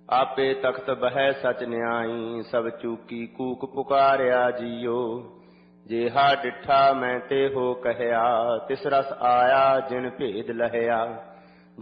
आपे तख्त बहै सच न्यायी, सब चूकी कूक पुकारिया जियो। जेहा डिठा मैं ते हो कहया, तिस रस आया जिन भेद लहया।